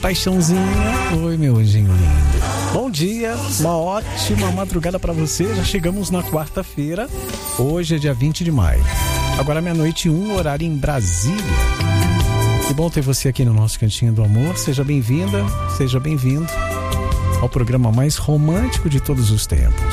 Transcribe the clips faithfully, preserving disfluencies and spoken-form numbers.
paixãozinha. Oi, meu anjinho lindo. Bom dia, uma ótima madrugada pra você. Já chegamos na quarta-feira. Hoje é dia vinte de maio. Agora meia-noite e um, horário em Brasília. Que bom ter você aqui no nosso Cantinho do Amor. Seja bem-vinda, seja bem-vindo ao programa mais romântico de todos os tempos.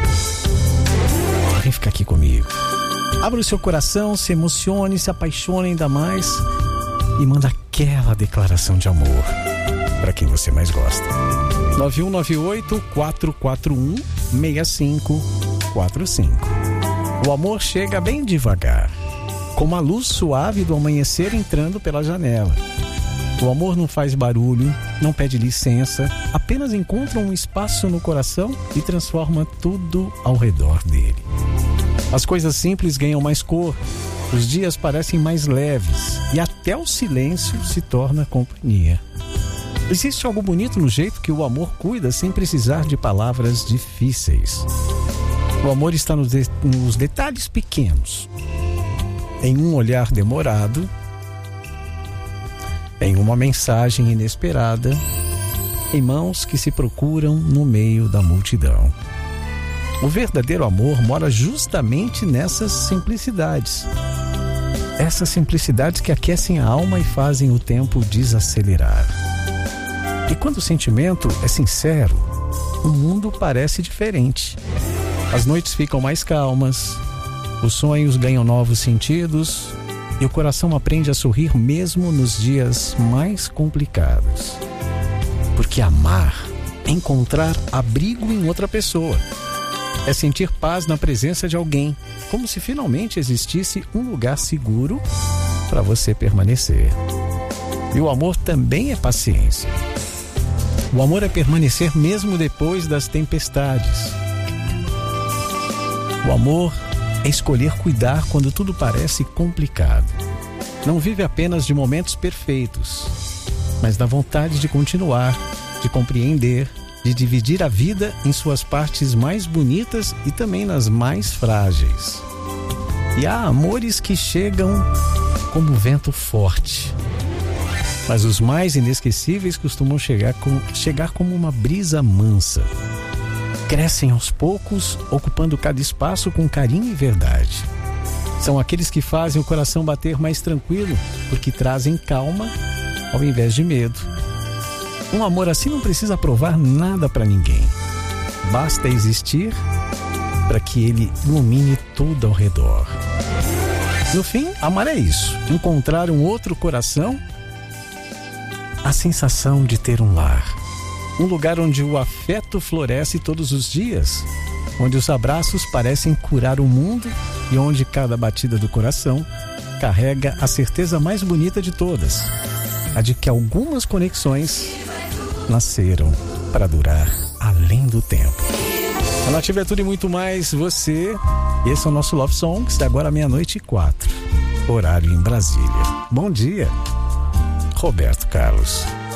Vem ficar aqui comigo. Abra o seu coração, se emocione, se apaixone ainda mais e manda aquela declaração de amor para quem você mais gosta. nove um nove oito, quatro quatro um, seis cinco quatro cinco. O amor chega bem devagar, como a luz suave do amanhecer entrando pela janela. O amor não faz barulho, não pede licença, apenas encontra um espaço no coração e transforma tudo ao redor dele. As coisas simples ganham mais cor, os dias parecem mais leves e até o silêncio se torna companhia. Existe algo bonito no jeito que o amor cuida sem precisar de palavras difíceis. O amor está nos, de- nos detalhes pequenos, em um olhar demorado, em uma mensagem inesperada, em mãos que se procuram no meio da multidão. O verdadeiro amor mora justamente nessas simplicidades. Essas simplicidades que aquecem a alma e fazem o tempo desacelerar. E quando o sentimento é sincero, o mundo parece diferente. As noites ficam mais calmas, os sonhos ganham novos sentidos e o coração aprende a sorrir mesmo nos dias mais complicados. Porque amar é encontrar abrigo em outra pessoa. É sentir paz na presença de alguém, como se finalmente existisse um lugar seguro para você permanecer. E o amor também é paciência. O amor é permanecer mesmo depois das tempestades. O amor é escolher cuidar quando tudo parece complicado. Não vive apenas de momentos perfeitos, mas da vontade de continuar, de compreender, de dividir a vida em suas partes mais bonitas e também nas mais frágeis. E há amores que chegam como vento forte, mas os mais inesquecíveis costumam chegar, com, chegar como uma brisa mansa. Crescem aos poucos, ocupando cada espaço com carinho e verdade. São aqueles que fazem o coração bater mais tranquilo, porque trazem calma ao invés de medo. Um amor assim não precisa provar nada para ninguém. Basta existir para que ele ilumine tudo ao redor. No fim, amar é isso. Encontrar um outro coração, a sensação de ter um lar. Um lugar onde o afeto floresce todos os dias, onde os abraços parecem curar o mundo e onde cada batida do coração carrega a certeza mais bonita de todas, a de que algumas conexões nasceram para durar além do tempo. A Nativa é tudo e muito mais, você. Esse é o nosso Love Songs, agora meia-noite e quatro, horário em Brasília. Bom dia, Roberto Carlos.